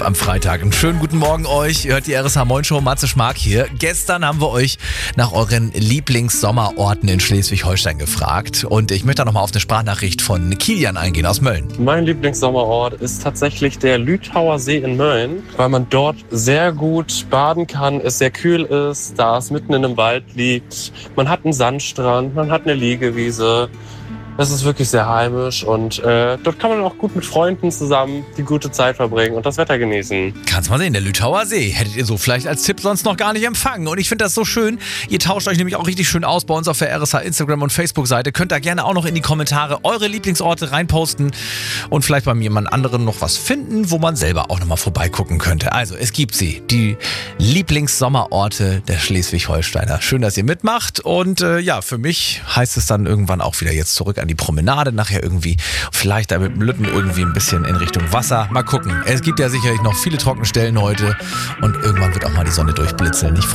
5 am Freitag. Einen schönen guten Morgen euch. Ihr hört die RSH Moin Show, Matze Schmark hier. Gestern haben wir euch nach euren Lieblingssommerorten in Schleswig-Holstein gefragt. Und ich möchte da nochmal auf eine Sprachnachricht von Kilian eingehen aus Mölln. Mein Lieblingssommerort ist tatsächlich der Lüthauer See in Mölln, weil man dort sehr gut baden kann, es sehr kühl ist, da es mitten in einem Wald liegt. Man hat einen Sandstrand, man hat eine Liegewiese. Das ist wirklich sehr heimisch und dort kann man auch gut mit Freunden zusammen die gute Zeit verbringen und das Wetter genießen. Kannst mal sehen, der Lüthauer See. Hättet ihr so vielleicht als Tipp sonst noch gar nicht empfangen. Und ich finde das so schön. Ihr tauscht euch nämlich auch richtig schön aus bei uns auf der RSH Instagram- und Facebook-Seite. Könnt da gerne auch noch in die Kommentare eure Lieblingsorte reinposten und vielleicht bei jemand anderen noch was finden, wo man selber auch nochmal vorbeigucken könnte. Also, es gibt sie. Die Lieblingssommerorte der Schleswig-Holsteiner. Schön, dass ihr mitmacht. Und ja, für mich heißt es dann irgendwann auch wieder jetzt zurück an die Promenade, nachher irgendwie, vielleicht da mit dem Lütten irgendwie ein bisschen in Richtung Wasser. Mal gucken. Es gibt ja sicherlich noch viele Trockenstellen heute und irgendwann wird auch mal die Sonne durchblitzeln. Ich